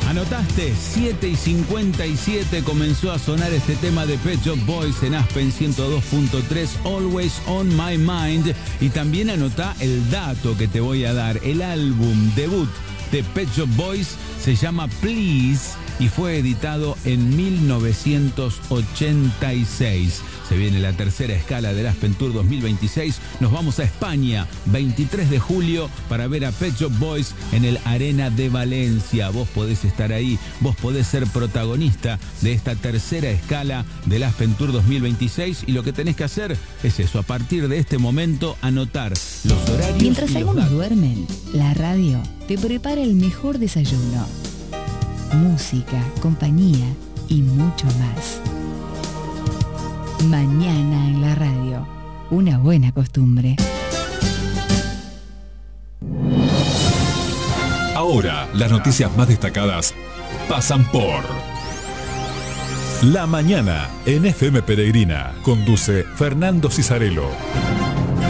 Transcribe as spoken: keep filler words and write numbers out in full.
Anotaste, siete y cincuenta y siete comenzó a sonar este tema de Pet Shop Boys en Aspen ciento dos punto tres, Always on My Mind. Y también anotá el dato que te voy a dar. El álbum debut de Pet Shop Boys se llama Please y fue editado en mil novecientos ochenta y seis. Se viene la tercera escala del Aspen Tour dos mil veintiséis. Nos vamos a España, veintitrés de julio, para ver a Pet Shop Boys en el Arena de Valencia. Vos podés estar ahí, vos podés ser protagonista de esta tercera escala del Aspen Tour dos mil veintiséis. Y lo que tenés que hacer es eso, a partir de este momento, anotar los horarios. Mientras y los algunos datos. duermen, la radio te prepara el mejor desayuno. Música, compañía y mucho más. Mañana en la radio, una buena costumbre. Ahora, las noticias más destacadas pasan por La Mañana en F M Peregrina. Conduce Fernando Cisarello.